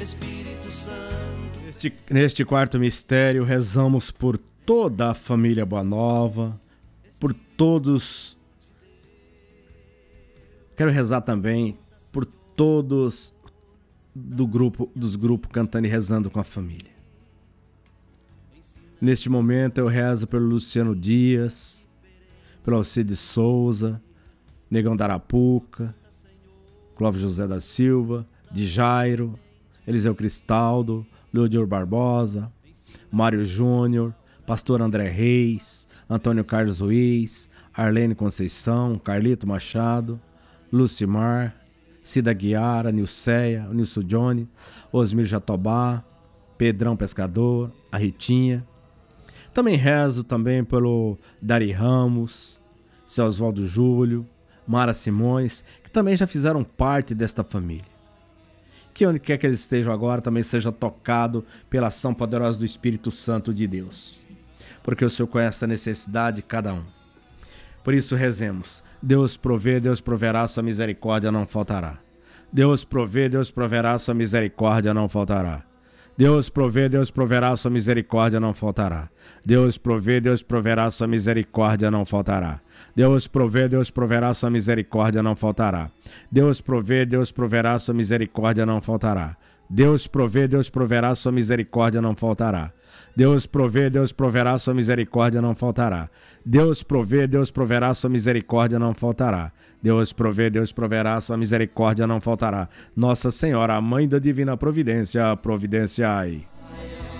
Neste quarto mistério, rezamos por toda a família Boa Nova, por todos. Quero rezar também por todos dos grupos cantando e rezando com a família. Neste momento eu rezo pelo Luciano Dias, pelo Alcides Souza, Negão da Arapuca, Clóvis José da Silva, de Jairo, Eliseu Cristaldo, Leodir Barbosa, Mário Júnior, Pastor André Reis, Antônio Carlos Ruiz, Arlene Conceição, Carlito Machado, Lucimar, Cida Guiara, Nilceia, Nilson Johnny, Osmir Jatobá, Pedrão Pescador, a Ritinha. Também rezo também pelo Dari Ramos, Seu Oswaldo Júlio, Mara Simões, que também já fizeram parte desta família. Que onde quer que eles estejam agora também seja tocado pela ação poderosa do Espírito Santo de Deus. Porque o Senhor conhece a necessidade de cada um. Por isso rezemos. Deus provê, Deus proverá, sua misericórdia não faltará. Deus provê, Deus proverá, sua misericórdia não faltará. Deus provê, Deus proverá, sua misericórdia não faltará. Deus provê, Deus proverá, sua misericórdia não faltará. Deus provê, Deus proverá, sua misericórdia não faltará. Deus provê, Deus proverá, sua misericórdia não faltará. Deus provê, Deus proverá, sua misericórdia não faltará. Deus provê, Deus proverá, sua misericórdia não faltará. Deus provê, Deus proverá, sua misericórdia não faltará. Deus provê, Deus proverá, sua misericórdia não faltará. Nossa Senhora, a Mãe da Divina Providência, providenciai.